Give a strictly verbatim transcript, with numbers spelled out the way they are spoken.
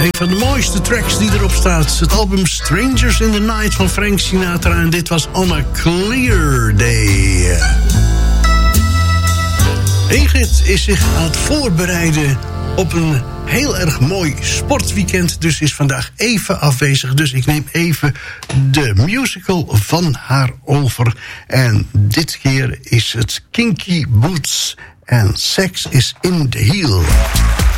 Een van de mooiste tracks die erop staat. Het album Strangers in the Night van Frank Sinatra. En dit was On a Clear Day. Ingrid is zich aan het voorbereiden op een heel erg mooi sportweekend. Dus is vandaag even afwezig. Dus ik neem even de musical van haar over. En dit keer is het Kinky Boots en Sex is in the Heel.